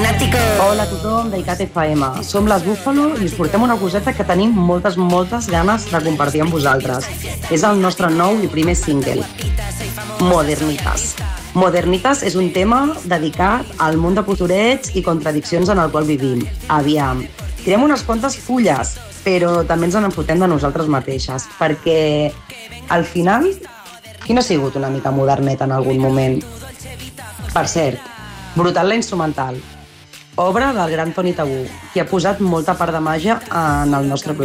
Hola a tothom d'ICAT FM. Som les Búfalo i us portem una coseta que tenim moltes ganes de compartir amb vosaltres. És el nostre nou i primer single, Modernitas. Modernitas és un tema dedicat al món de postureig i contradiccions en el qual vivim. Aviam, tirem unes quantes fulles, però també ens en enfotem de nosaltres mateixes, perquè al final, qui no ha sigut una mica moderneta en algun moment? Per cert, brutal la instrumental. Obra del gran Toni Tabú, qui ha posat molta part de màgia en el nostre projecte.